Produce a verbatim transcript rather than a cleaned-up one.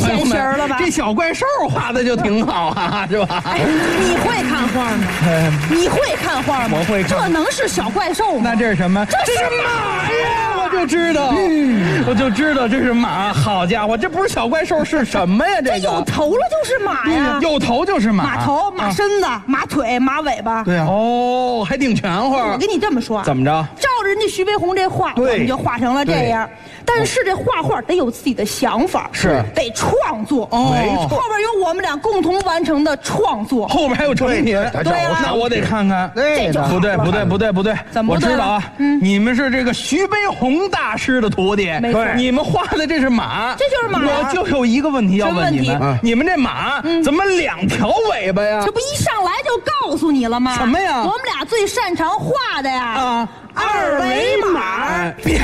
现形了吧？ 这小怪兽画的就挺好啊，是吧？ 哎，你会看画吗？你会看画吗？ 我会看。 这能是小怪兽吗？ 那这是什么？ 这是马呀！我就知道，我就知道这是马。好家伙，这不是小怪兽是什么呀？这个有头了就是马呀， 有头就是马， 马头、马身子、马腿、马尾巴。 对啊，哦，还挺全乎。 我跟你这么说， 怎么着？ 照着人家徐悲鸿这画，我们就画成了这样。但是这画画得有自己的想法， 是得创作。 哦，没错，后边有我们俩共同完成的创作， 后边还有成品。 对啊， 那我得看看。 这就不对，不对，不对，不对。 怎么我知道啊？ 嗯， 你们是这个徐悲鸿大师的徒弟， 没错。 你们画的这是马， 这就是马。 我就有一个问题要问你们：你们这马怎么两条尾巴呀？ 这不一上来就告诉你了吗？ 什么呀？ 我们俩最擅长画的呀， 啊， 二维码。 别